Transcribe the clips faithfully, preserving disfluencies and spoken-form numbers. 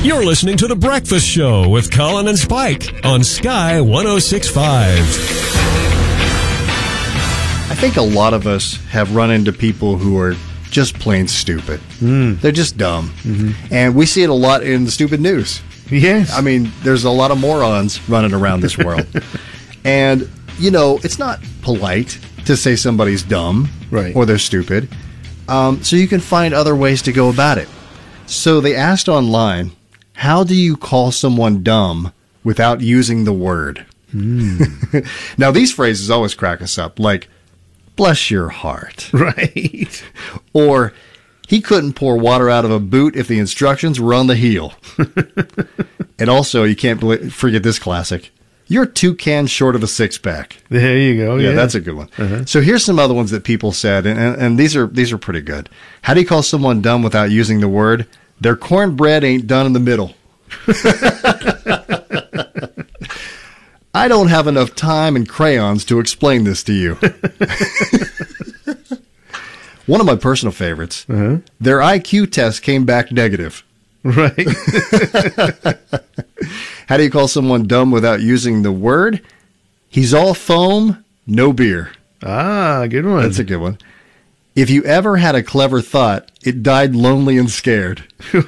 You're listening to The Breakfast Show with Colin and Spike on Sky one oh six point five. I think a lot of us have run into people who are just plain stupid. Mm. They're just dumb. Mm-hmm. And we see it a lot in the stupid news. Yes. I mean, there's a lot of morons running around this world. And, you know, it's not polite to say somebody's dumb right. or they're stupid. Um, so you can find other ways to go about it. So they asked online, how do you call someone dumb without using the word? Mm. Now, these phrases always crack us up, like, bless your heart. Right. Or, he couldn't pour water out of a boot if the instructions were on the heel. And also, you can't believe, forget this classic. You're two cans short of a six-pack. There you go. Yeah, yeah. that's a good one. Uh-huh. So here's some other ones that people said, and, and, and these are these are pretty good. How do you call someone dumb without using the word? Their cornbread ain't done in the middle. I don't have enough time and crayons to explain this to you. One of my personal favorites, uh-huh. their I Q test came back negative. Right. How do you call someone dumb without using the word? He's all foam, no beer. Ah, good one. That's a good one. If you ever had a clever thought, it died lonely and scared.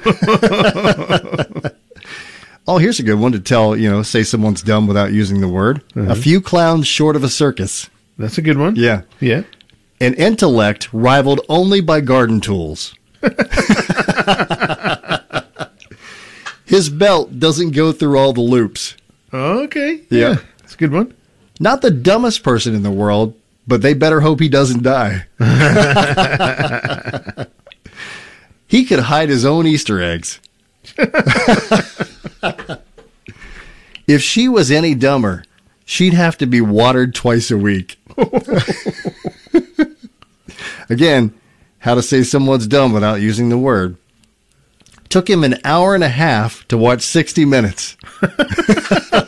Oh, here's a good one to tell, you know, say someone's dumb without using the word. Uh-huh. A few clowns short of a circus. That's a good one. Yeah. Yeah. An intellect rivaled only by garden tools. His belt doesn't go through all the loops. Okay. Yeah. Yeah. That's a good one. Not the dumbest person in the world, but they better hope he doesn't die. He could hide his own Easter eggs. If she was any dumber, she'd have to be watered twice a week. Again, how to say someone's dumb without using the word. Took him an hour and a half to watch sixty minutes.